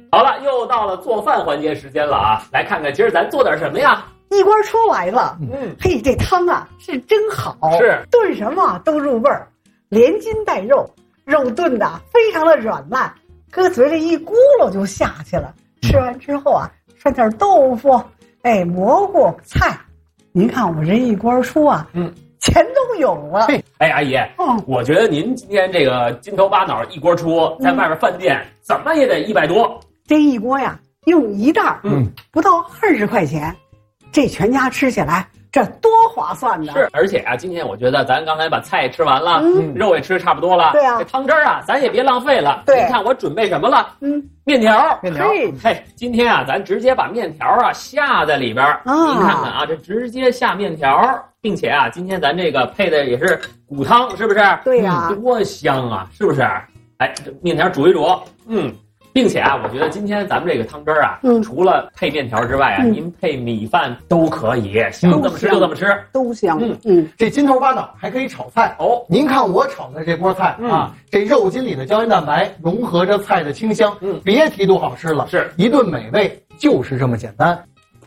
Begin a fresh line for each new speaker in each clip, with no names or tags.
好了，又到了做饭环节时间了啊！来看看今儿咱做点什么呀？
一锅出来了，嘿，这汤啊是真好，
是
炖什么都入味儿，连筋带肉，肉炖的非常的软烂，搁嘴里一咕噜就下去了。吃完之后啊，涮点豆腐，哎，蘑菇菜，您看我这一锅出啊，全都有了。
哎，阿姨，我觉得您今天这个金头巴脑一锅出，在外边饭店怎么也得100多。
这一锅呀，用一袋，不到20块钱，这全家吃起来这多划算呢！
是，而且啊，今天我觉得咱刚才把菜吃完了，肉也吃得差不多了，
对啊，
这汤汁儿啊，咱也别浪费了。
对，
你看我准备什么了？面条。
嘿，
今天啊，咱直接把面条啊下在里边儿。您看看啊，这直接下面条，并且啊，今天咱这个配的也是骨汤，是不是？
对呀，
多香啊，是不是？哎，这面条煮一煮，并且啊，我觉得今天咱们这个汤汁儿啊，除了配面条之外啊，您配米饭都可以，想怎么吃就怎么吃，
都香。
这金头巴脑还可以炒菜哦。您看我炒的这锅菜啊，这肉筋里的胶原蛋白融合着菜的清香，别提多好吃了，是一顿美味，就是这么简单。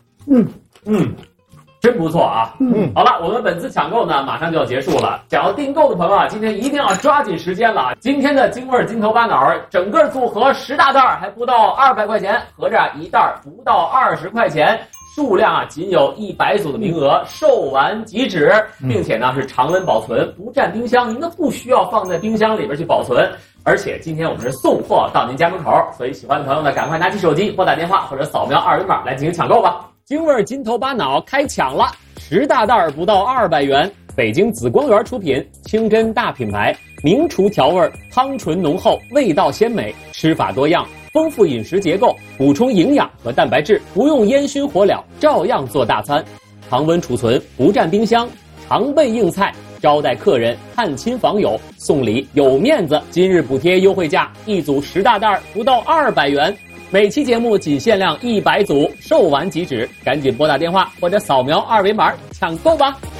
真不错啊！好了，我们本次抢购呢，马上就要结束了。想要订购的朋友啊，今天一定要抓紧时间了啊！今天的京味金头巴脑整个组合10大袋，还不到200块钱，合着一袋不到20块钱，数量啊仅有100组的名额，售完即止，并且呢是常温保存，不占冰箱，您都不需要放在冰箱里边去保存。而且今天我们是送货到您家门口，所以喜欢的朋友呢，赶快拿起手机拨打电话或者扫描2维码来进行抢购吧。京味金头巴脑开抢了，10大袋不到200元，北京紫光园出品，清真大品牌，名厨调味，汤醇浓厚，味道鲜美，吃法多样，丰富饮食结构，补充营养和蛋白质，不用烟熏火燎，照样做大餐，常温储存，不占冰箱，常备硬菜，招待客人、探亲访友，送礼有面子。今日补贴优惠价，一组10大袋不到200元。每期节目仅限量100组，售完即止，赶紧拨打电话或者扫描2维码抢购吧。